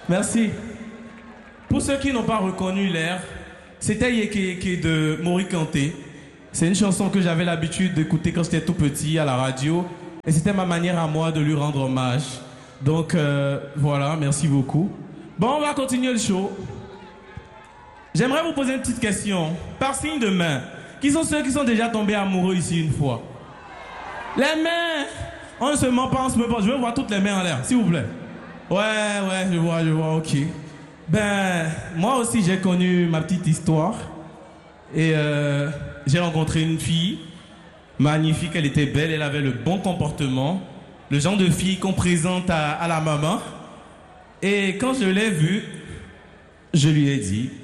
Merci. Pour ceux qui n'ont pas reconnu l'air, c'était Yeke Yeke de Mori Kanté. C'est une chanson que j'avais l'habitude d'écouter quand j'étais tout petit à la radio. Et c'était ma manière à moi de lui rendre hommage. Donc voilà, merci beaucoup. Bon, on va continuer le show. J'aimerais vous poser une petite question. Par signe de main, qui sont ceux qui sont déjà tombés amoureux ici une fois? Les mains! On ne se ment pas, on se met pas. Je veux voir toutes les mains en l'air, s'il vous plaît. Ouais, je vois, ok. Ben, moi aussi j'ai connu ma petite histoire. Et j'ai rencontré une fille magnifique, elle était belle, elle avait le bon comportement. Le genre de fille qu'on présente à la maman. Et quand je l'ai vue, je lui ai dit,